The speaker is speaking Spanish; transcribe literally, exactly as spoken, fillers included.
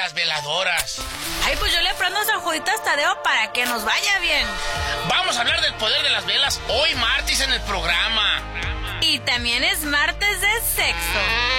las veladoras. Ay, pues yo le prendo San Juditas Tadeo para que nos vaya bien. Vamos a hablar del poder de las velas hoy martes en el programa. Y también es martes de sexo.